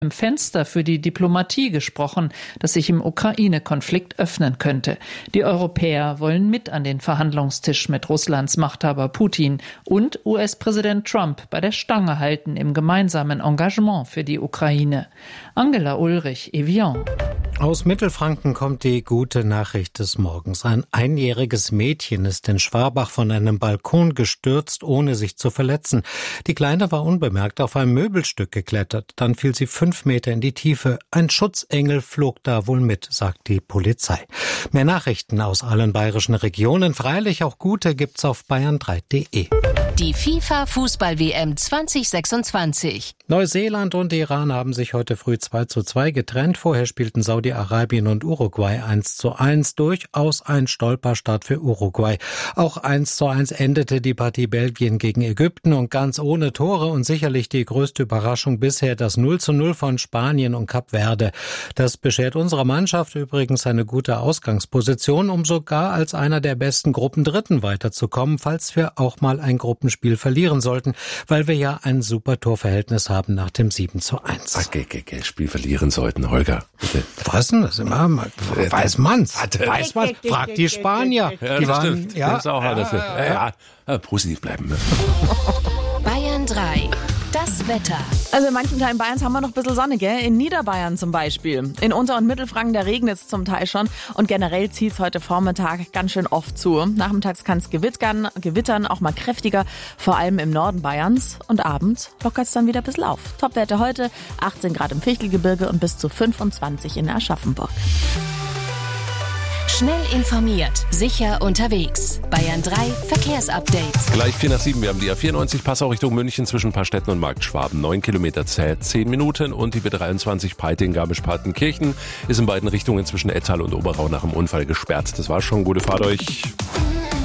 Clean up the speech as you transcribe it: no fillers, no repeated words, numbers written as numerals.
im Fenster für die Diplomatie gesprochen, das sich im Ukraine-Konflikt öffnen könnte. Die Europäer wollen mit an den Verhandlungstisch mit Russlands Machthaber Putin und US-Präsident Trump bei der Stange halten im gemeinsamen Engagement für die Ukraine. Angela Ulrich, Evian. Aus Mittelfranken kommt die gute Nachricht des Morgens. Ein einjähriges Mädchen ist in Schwabach von einem Balkon gestürzt, ohne sich zu verletzen. Die Kleine war unbemerkt auf ein Möbelstück geklettert. Dann fiel sie 5 Meter in die Tiefe. Ein Schutzengel flog da wohl mit, sagt die Polizei. Mehr Nachrichten aus allen bayerischen Regionen, freilich auch gute, gibt's auf bayern3.de. Die FIFA-Fußball-WM 2026. Neuseeland und Iran haben sich heute früh 2:2 getrennt. Vorher spielten Saudi-Arabien und Uruguay 1:1. Durchaus ein Stolperstart für Uruguay. Auch 1:1 endete die Partie Belgien gegen Ägypten und ganz ohne Tore und sicherlich die größte Überraschung bisher das 0:0 von Spanien und Kap Verde. Das beschert unserer Mannschaft übrigens eine gute Ausgangsposition, um sogar als einer der besten Gruppendritten weiterzukommen, falls wir auch mal ein Gruppenspiel verlieren sollten, weil wir ja ein super Torverhältnis haben nach dem 7:1. Spiel verlieren sollten, Holger, bitte. Was denn das immer? Weiß man's. Weiß man. Fragt die Spanier. Ja, die das waren, stimmt. Ja, das ist auch positiv bleiben. Ne? Bayern 3. Das Wetter. Also in manchen Teilen Bayerns haben wir noch ein bisschen Sonne, gell? In Niederbayern zum Beispiel. In Unter- und Mittelfranken, da regnet es zum Teil schon. Und generell zieht es heute Vormittag ganz schön oft zu. Nachmittags kann es gewittern, auch mal kräftiger, vor allem im Norden Bayerns. Und abends lockert es dann wieder ein bisschen auf. Topwerte heute, 18 Grad im Fichtelgebirge und bis zu 25 in Aschaffenburg. Schnell informiert, sicher unterwegs. Bayern 3 Verkehrsupdate. Gleich 4:07, wir haben die A94 Passau Richtung München zwischen Paarstetten und Marktschwaben. 9 Kilometer zäh, 10 Minuten und die B23 Peiting Garmisch-Partenkirchen ist in beiden Richtungen zwischen Ettal und Oberau nach dem Unfall gesperrt. Das war schon, gute Fahrt euch.